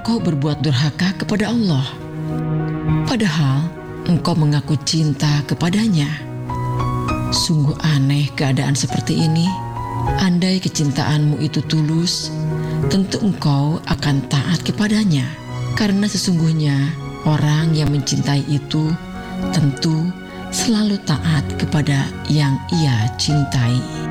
engkau berbuat durhaka kepada Allah, padahal engkau mengaku cinta kepadanya. Sungguh aneh keadaan seperti ini. Andai kecintaanmu itu tulus, tentu engkau akan taat kepadanya. Karena sesungguhnya orang yang mencintai itu tentu selalu taat kepada yang ia cintai.